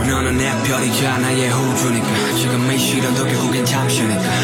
너는 내 별이자 나의 호주니까 지금 이 시련도 결국엔 잠시니까